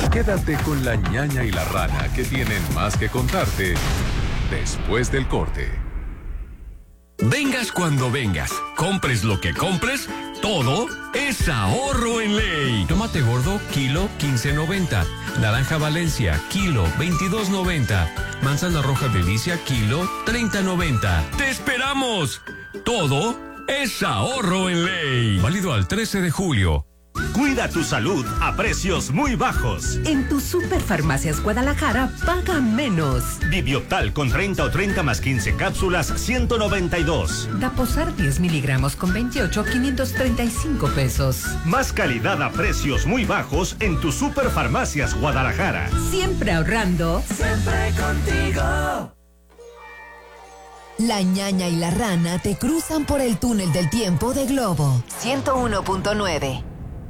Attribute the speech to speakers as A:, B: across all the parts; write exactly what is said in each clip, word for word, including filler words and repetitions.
A: Quédate con la ñaña y la rana, que tienen más que contarte después del corte.
B: Vengas cuando vengas, compres lo que compres, todo es ahorro en ley. Tomate gordo, kilo quince noventa. Naranja Valencia, kilo veintidós noventa. Manzana roja Delicia, kilo treinta noventa. ¡Te esperamos! Todo es ahorro en ley. Válido al trece de julio.
C: Cuida tu salud a precios muy bajos.
D: En tu Superfarmacias Guadalajara, paga menos.
C: Bibioptal con treinta o treinta más quince cápsulas, ciento noventa y dos.
D: Daposar diez miligramos con veintiocho, quinientos treinta y cinco pesos.
C: Más calidad a precios muy bajos en tu Superfarmacias Guadalajara.
D: Siempre ahorrando.
E: Siempre contigo.
F: La ñaña y la rana te cruzan por el túnel del tiempo de Globo ciento uno punto nueve.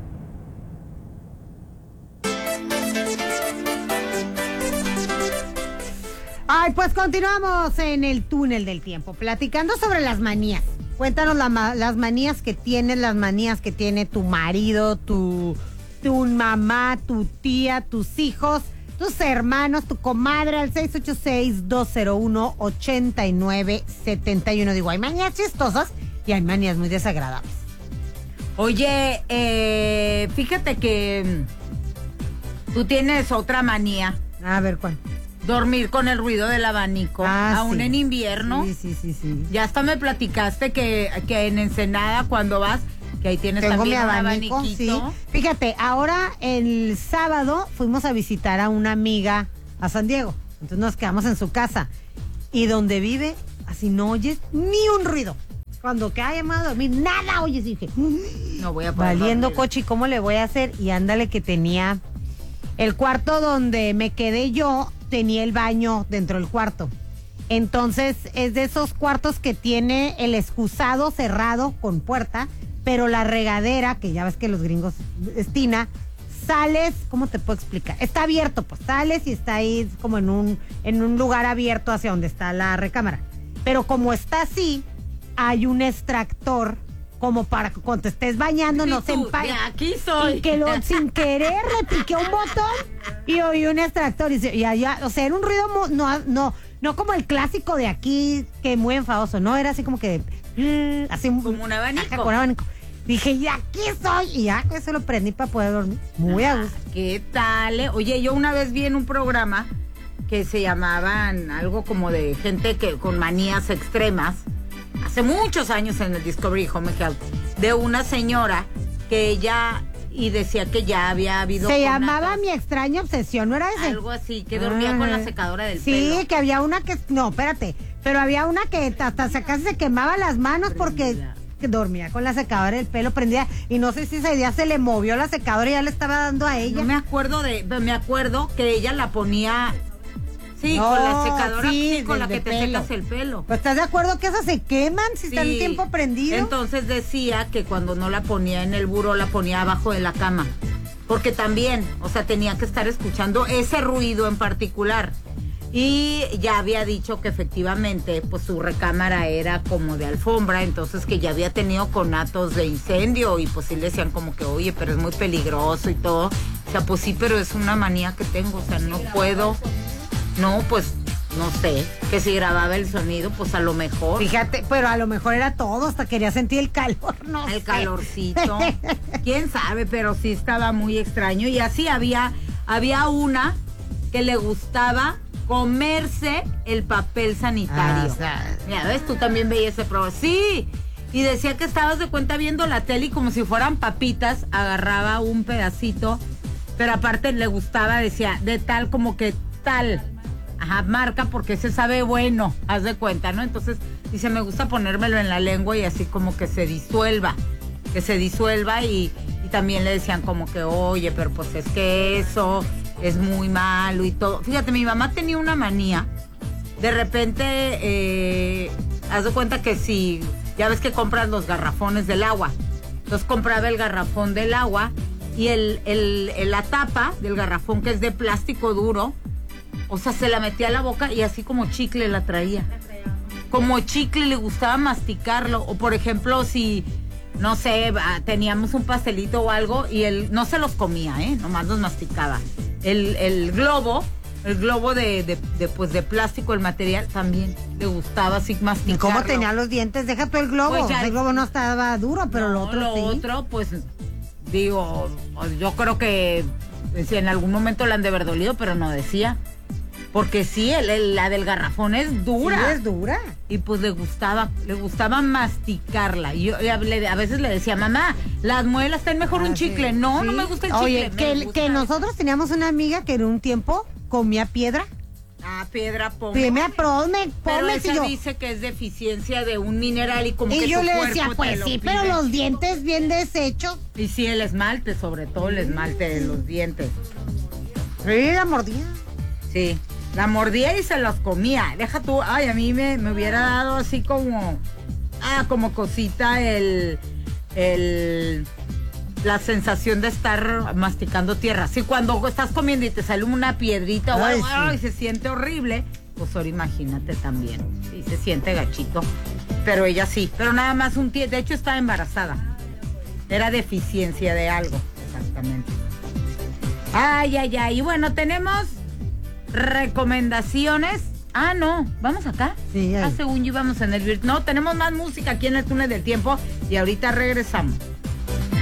G: Ay, pues continuamos en el túnel del tiempo, platicando sobre las manías. Cuéntanos la, las manías que tienes, las manías que tiene tu marido, tu, tu mamá, tu tía, tus hijos, tus hermanos, tu comadre, al seis ocho seis, dos cero uno, ocho nueve siete uno. Digo, hay manías chistosas y hay manías muy desagradables.
H: Oye, eh, fíjate que tú tienes otra manía.
G: A ver, ¿cuál?
H: Dormir con el ruido del abanico,
G: ah,
H: aún
G: sí.
H: en invierno.
G: Sí, sí, sí, sí.
H: Ya hasta me platicaste que, que en Ensenada, cuando vas, que ahí tienes
G: Tengo
H: también
G: mi
H: un
G: abanico,
H: abaniquito.
G: sí. Fíjate, ahora el sábado fuimos a visitar a una amiga a San Diego. Entonces nos quedamos en su casa. Y donde vive, así no oyes ni un ruido. Cuando queda llamado a dormir, nada oyes. Y dije,
H: no voy a poder
G: valiendo
H: dormir.
G: coche, ¿y cómo le voy a hacer? Y ándale que tenía el cuarto donde me quedé yo, tenía el baño dentro del cuarto. Entonces es de esos cuartos que tiene el excusado cerrado con puerta, pero la regadera, que ya ves que los gringos destina, sales, ¿cómo te puedo explicar? Está abierto, pues sales y está ahí como en un, en un lugar abierto hacia donde está la recámara. Pero como está así, hay un extractor como para que cuando te estés bañando no se empañe.
H: Aquí soy.
G: Y que lo, sin querer le piqué un botón y oí un extractor. Y, se, y allá, o sea, era un ruido mu, no, no, no como el clásico de aquí, que muy enfadoso, no, era así como que mm, así
H: como un abanico.
G: Ajá, como un abanico. Dije, y aquí soy, y ya que se lo prendí para poder dormir. Muy
H: ah,
G: a gusto.
H: ¿Qué tal? Eh? Oye, yo una vez vi en un programa que se llamaban algo como de gente que con manías extremas. Hace muchos años en el Discovery Home Health, de una señora que ella, y decía que ya había habido...
G: Se llamaba Mi Extraña Obsesión, ¿no era ese?
H: Algo así, que dormía ah, con la secadora del
G: sí,
H: pelo.
G: Sí, que había una que... No, espérate, pero había una que hasta se casi se quemaba las manos porque dormía con la secadora del pelo prendida, y no sé si ese día se le movió la secadora y ya le estaba dando a ella.
H: No me acuerdo de... Me acuerdo que ella la ponía... Sí, no, con la secadora, sí, sí, con la que te pelo. secas el pelo.
G: ¿Pero estás de acuerdo que esas se queman si sí. están tiempo prendido?
H: Entonces decía que cuando no la ponía en el buró, la ponía abajo de la cama. Porque también, o sea, tenía que estar escuchando ese ruido en particular. Y ya había dicho que efectivamente, pues su recámara era como de alfombra, entonces que ya había tenido conatos de incendio y pues sí le decían como que, oye, pero es muy peligroso y todo. O sea, pues sí, pero es una manía que tengo, o sea, no puedo... No, pues, no sé, que si grababa el sonido, pues a lo mejor.
G: Fíjate, pero a lo mejor era todo, hasta quería sentir el calor, no
H: El
G: sé.
H: calorcito, quién sabe, pero sí estaba muy extraño. Y así había, había una que le gustaba comerse el papel sanitario. Ah, o sea, mira, ¿ves? Tú también veías ese programa. Sí, y decía que estabas de cuenta viendo la tele y como si fueran papitas, agarraba un pedacito, pero aparte le gustaba, decía, de tal como que tal... Ajá, marca porque se sabe bueno, haz de cuenta, ¿no? Entonces, dice, me gusta ponérmelo en la lengua y así como que se disuelva, que se disuelva y, y también le decían como que, oye, pero pues es que eso es muy malo y todo. Fíjate, mi mamá tenía una manía, de repente, eh, haz de cuenta que si, ya ves que compras los garrafones del agua, entonces compraba el garrafón del agua y el, el, el, la tapa del garrafón que es de plástico duro, o sea, se la metía a la boca y así como chicle la traía. Como chicle, le gustaba masticarlo. O por ejemplo, si no sé, teníamos un pastelito o algo y él no se los comía, ¿eh? Nomás los masticaba. El, el globo, el globo de, de, de, pues, de plástico, el material, también le gustaba así masticarlo.
G: ¿Y cómo tenía los dientes? Deja tú el globo.
H: Pues ya,
G: el globo no estaba duro, pero
H: no,
G: lo otro
H: lo
G: sí.
H: otro, pues, digo, yo creo que si en algún momento le han de haber dolido, pero no decía. Porque sí, el, el, la del garrafón es dura.
G: Sí, es dura.
H: Y pues le gustaba, le gustaba masticarla. Y yo, yo le, a veces le decía, mamá, las muelas están mejor ah, un chicle.
G: Sí,
H: no,
G: sí.
H: no me gusta el
G: Oye,
H: chicle.
G: que,
H: gusta.
G: que nosotros teníamos una amiga que en un tiempo comía piedra.
H: Ah, piedra pómez.
G: Primera ponme,
H: Pero
G: ponme
H: esa
G: yo.
H: dice que es deficiencia de un mineral y como
G: y
H: que
G: yo
H: tu
G: le
H: cuerpo
G: decía,
H: te
G: pues
H: lo
G: sí,
H: pide.
G: pero los dientes bien deshechos.
H: Y sí, el esmalte, sobre todo el esmalte de los dientes.
G: Sí, la mordía.
H: Sí, la mordía y se los comía. Deja tú, ay, a mí me, me hubiera dado así como, ah, como cosita el, el, la sensación de estar masticando tierra. Sí, cuando estás comiendo y te sale una piedrita o algo,
G: Ay, sí.
H: y se siente horrible, pues ahora imagínate también. Sí, se siente gachito. Pero ella sí, pero nada más un tiempo, de hecho estaba embarazada. Era deficiencia de algo, exactamente. Ay, ay, ay. Y bueno, tenemos recomendaciones. Ah, no, vamos acá.
G: Sí, ahí.
H: Ah, según yo íbamos en el virtual. No, tenemos más música aquí en el túnel del tiempo y ahorita regresamos.